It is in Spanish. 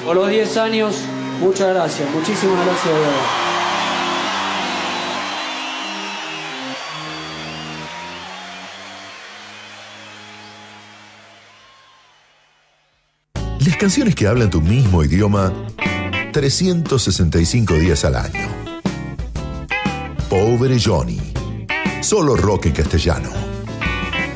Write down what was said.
por los 10 años. Muchas gracias, muchísimas gracias de verdad. Las canciones que hablan tu mismo idioma 365 días al año. Pobre Johnny. Solo rock en castellano.